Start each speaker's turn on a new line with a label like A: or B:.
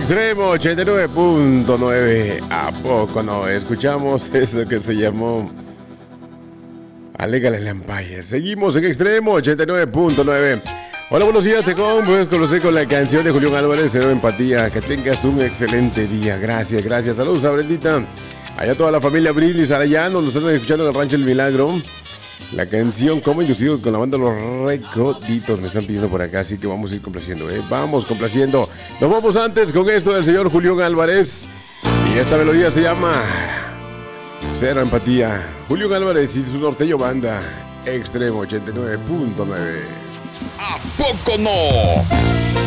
A: Extremo 89.9. ¿A poco no? Escuchamos eso que se llamó Alegale el Empire. Seguimos en Extremo 89.9. Hola, buenos días, Tecón. Puedes conocer con la canción de Julián Álvarez, Cero Empatía. Que tengas un excelente día. Gracias, gracias. Saludos a Brendita. Allá toda la familia Brindis Arayano. Nos están escuchando en el Rancho El Milagro. La canción Como Inducido con la banda Los Recoditos me están pidiendo por acá, así que vamos a ir complaciendo, vamos complaciendo. Nos vamos antes con esto del señor Julián Álvarez. Y esta melodía se llama Cero Empatía. Julián Álvarez y su norteño banda Extremo 89.9.
B: ¿A poco no?